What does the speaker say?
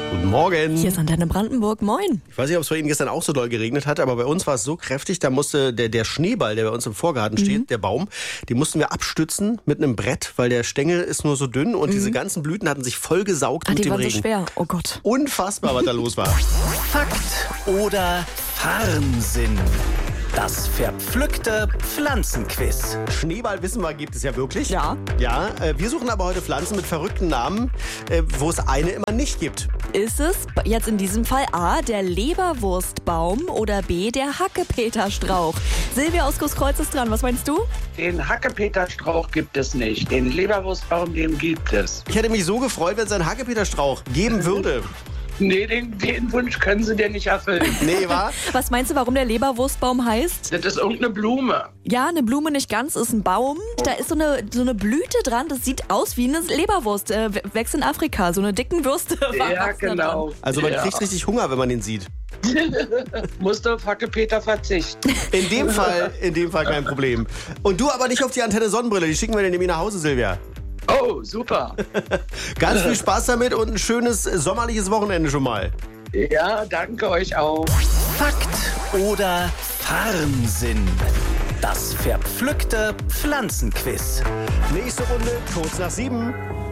Guten Morgen. Hier ist Antenne Brandenburg. Moin. Ich weiß nicht, ob es bei Ihnen gestern auch so doll geregnet hat, aber bei uns war es so kräftig, da musste der Schneeball, der bei uns im Vorgarten steht, der Baum, den mussten wir abstützen mit einem Brett, weil der Stängel ist nur so dünn und diese ganzen Blüten hatten sich vollgesaugt mit Die dem waren Regen. so schwer. Oh Gott. Unfassbar, was da los war. Fakt oder Farnsinn? Das verpflückte Pflanzenquiz. Schneeball, wissen wir, gibt es ja wirklich. Ja. Ja, wir suchen aber heute Pflanzen mit verrückten Namen, wo es eine immer nicht gibt. Ist es jetzt in diesem Fall A, der Leberwurstbaum oder B, der Hackepeterstrauch? Silvia aus Großkreuz ist dran. Was meinst du? Den Hackepeterstrauch gibt es nicht. Den Leberwurstbaum, den gibt es. Ich hätte mich so gefreut, wenn es einen Hackepeterstrauch geben würde. Nee, den Wunsch können Sie dir nicht erfüllen. Nee, wa? Was meinst du, warum der Leberwurstbaum heißt? Das ist irgendeine Blume. Ja, eine Blume nicht ganz, ist ein Baum. Da ist so eine Blüte dran, das sieht aus wie eine Leberwurst. Wächst in Afrika, so eine dicken Würste. Ja, genau. Also man kriegt richtig Hunger, wenn man den sieht. Musst du auf Hackepeter verzichten. In dem Fall kein Problem. Und du aber nicht auf die Antenne Sonnenbrille, die schicken wir dir nämlich nach Hause, Silvia. Oh, super. Ganz viel Spaß damit und ein schönes sommerliches Wochenende schon mal. Ja, danke euch auch. Fakt oder Farnsinn? Das verpflückte Pflanzenquiz. Nächste Runde, kurz nach 7.